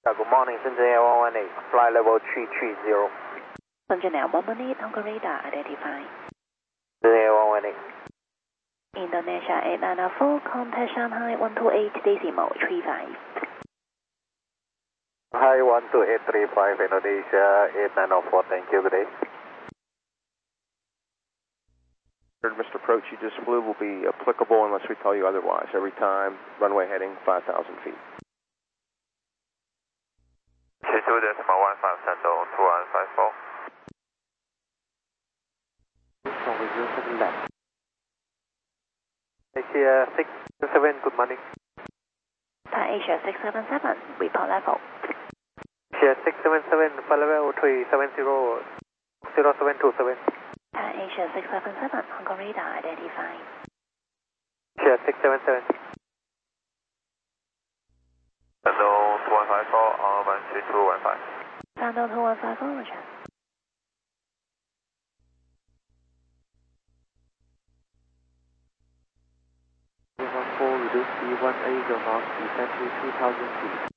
Good morning, Shenzhen Air 118, fly level 330. Shenzhen Air 118, Hong radar identify. Shenzhen Air 118. Indonesia 894, contact Shanghai 128.35. Hi, 12835, Indonesia 8904, thank you, good day. Mr. Approach you just flew will be applicable unless we tell you otherwise. Every time, runway heading 5,000 feet. 72.15, 2154. left. Asia 677, good morning. Thai Asia 677, report level. Asia 677, flight level 370, 0727. Thai Asia 677, Hong Kong radar identify. Asia 677. Hello, 2154, 13215. Sando 2154, roger. Reduce B18 north, descend to 2000 feet.